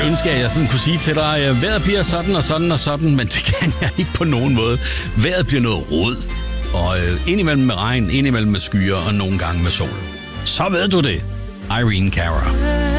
ønske, at jeg sådan kunne sige til dig, at vejret bliver sådan og sådan og sådan, men det kan jeg ikke på nogen måde. Vejret bliver noget rod, og indimellem med regn, indimellem med skyer og nogle gange med sol. Så ved du det, Irene Cara.